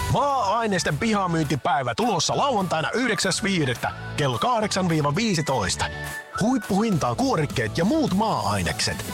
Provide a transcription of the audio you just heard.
Maa-ainesten pihamyyntipäivä tulossa lauantaina 9.5. kello 8-15. Huippuhintaan kuorikkeet ja muut maa-ainekset.